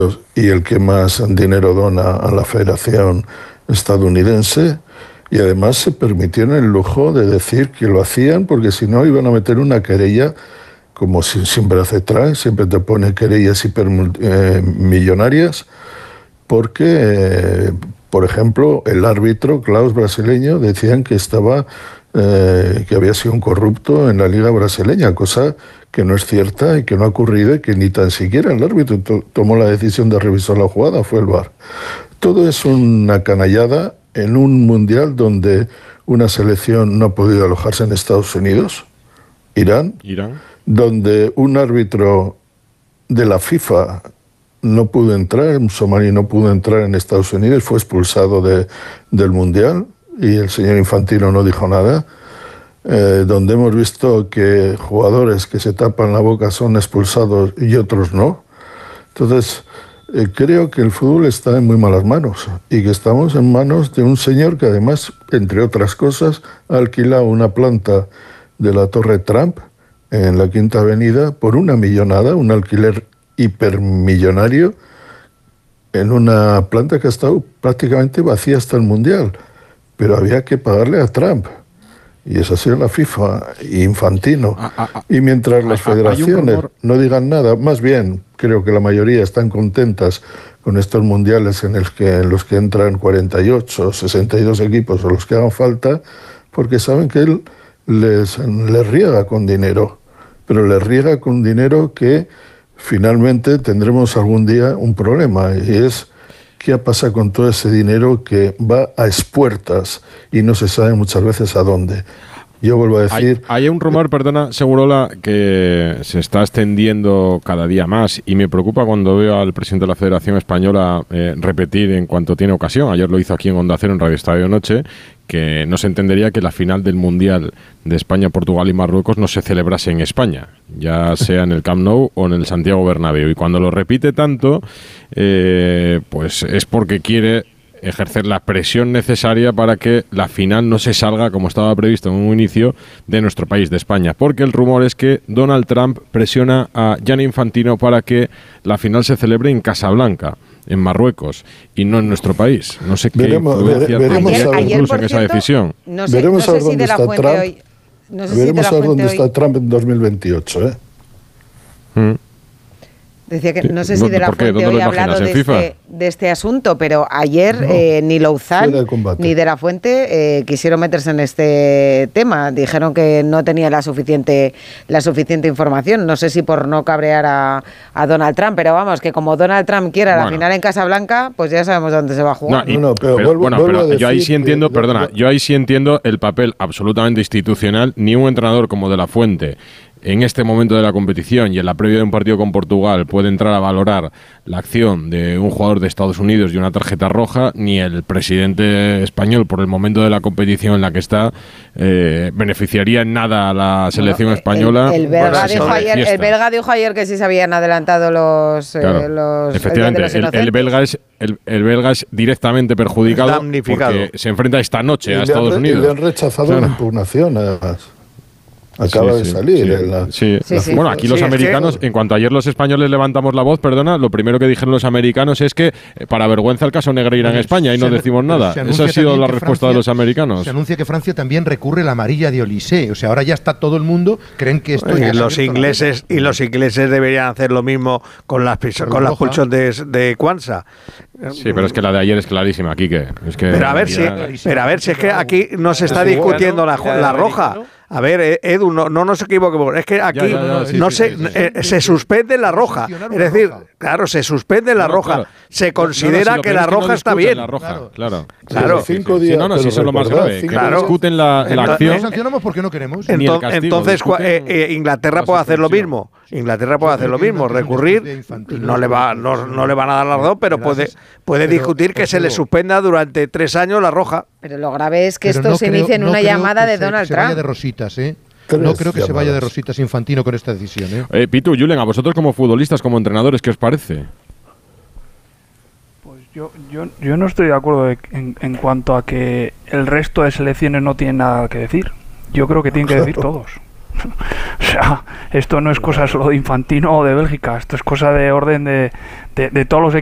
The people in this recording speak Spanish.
y el que más dinero dona a la Federación estadounidense, y además se permitieron el lujo de decir que lo hacían porque si no iban a meter una querella, como siempre hace Trump, siempre te pone querellas hipermillonarias, porque, por ejemplo, el árbitro, Klaus brasileño, decían que que había sido un corrupto en la liga brasileña, cosa que no es cierta y que no ha ocurrido y que ni tan siquiera el árbitro tomó la decisión de revisar la jugada, fue el VAR. Todo es una canallada en un mundial donde una selección no ha podido alojarse en Estados Unidos, Irán, donde un árbitro de la FIFA no pudo entrar, un somalí no pudo entrar en Estados Unidos, fue expulsado del mundial y el señor Infantino no dijo nada. Donde hemos visto que jugadores que se tapan la boca son expulsados y otros no. Entonces, creo que el fútbol está en muy malas manos y que estamos en manos de un señor que además, entre otras cosas, ha alquilado una planta de la Torre Trump en la Quinta Avenida por una millonada, un alquiler hipermillonario, en una planta que ha estado prácticamente vacía hasta el Mundial, pero había que pagarle a Trump. Y esa ha sido la FIFA y Infantino. Y mientras las federaciones no digan nada, más bien creo que la mayoría están contentas con estos mundiales en los que entran 48 o 62 equipos o los que hagan falta, porque saben que él les riega con dinero, pero les riega con dinero que finalmente tendremos algún día un problema, y es qué pasa con todo ese dinero que va a expuertas y no se sabe muchas veces a dónde. Yo vuelvo a decir... Hay un rumor, perdona, Segurola, que se está extendiendo cada día más y me preocupa cuando veo al presidente de la Federación Española repetir en cuanto tiene ocasión. Ayer lo hizo aquí en Onda Cero, en Radio Estadio Noche, que no se entendería que la final del Mundial de España, Portugal y Marruecos no se celebrase en España, ya sea en el Camp Nou o en el Santiago Bernabéu. Y cuando lo repite tanto, pues es porque quiere ejercer la presión necesaria para que la final no se salga, como estaba previsto en un inicio, de nuestro país, de España. Porque el rumor es que Donald Trump presiona a Gianni Infantino para que la final se celebre en Casablanca, en Marruecos, y no en nuestro país. No sé qué influencia tendría incluso en esa decisión. Veremos a ver dónde está Trump. Veremos a ver dónde está Trump en 2028, Decía que no sé si de la Fuente hoy ha hablado de este asunto, pero ayer ni Louzán ni de la Fuente quisieron meterse en este tema. Dijeron que no tenía la suficiente información. No sé si por no cabrear a Donald Trump, pero vamos, que como Donald Trump quiera la final en Casablanca, pues ya sabemos dónde se va a jugar. Pero yo ahí sí entiendo, yo ahí sí entiendo el papel absolutamente institucional. Ni un entrenador como de la Fuente, en este momento de la competición y en la previa de un partido con Portugal, puede entrar a valorar la acción de un jugador de Estados Unidos y una tarjeta roja, ni el presidente español, por el momento de la competición en la que está, beneficiaría en nada a la selección española. El belga dijo ayer que sí se habían adelantado los... Efectivamente, el belga es directamente perjudicado porque se enfrenta esta noche a Estados Unidos. Y le han rechazado la impugnación, además. Acaba de salir. Bueno, aquí los americanos, en cuanto ayer los españoles levantamos la voz, lo primero que dijeron los americanos es que para vergüenza el caso Negreira en España y no decimos nada. Esa ha sido la respuesta de los americanos. Se anuncia que Francia también recurre la amarilla de Olysée. O sea, ahora ya está todo el mundo, creen que esto... Y los ingleses deberían hacer lo mismo con las pulsiones de Kwanza. Sí, pero es que la de ayer es clarísima, Quique. Pero a ver si es que aquí no se está discutiendo la roja. A ver, Edu, no nos equivoquemos. Es que aquí se suspende la roja. Es decir, claro, se suspende la roja. Claro. Se considera que la roja está bien. La roja, claro. 5 días. Si eso es lo más grave. Que discuten la acción. No sancionamos porque no queremos. Entonces, Inglaterra puede hacer lo mismo. Recurrir. No le van a dar la razón, pero puede discutir que se le suspenda durante 3 años la roja. Pero lo grave es que esto se inicie en una llamada de Donald Trump. Vaya de rositas, No creo que se vaya de rositas Infantino con esta decisión. Pitu, Julen, a vosotros como futbolistas, como entrenadores, ¿qué os parece? Pues yo no estoy de acuerdo en cuanto a que el resto de selecciones no tienen nada que decir. Yo creo que tienen que decir todos. O sea, esto no es cosa solo de Infantino o de Bélgica, esto es cosa de orden de todos los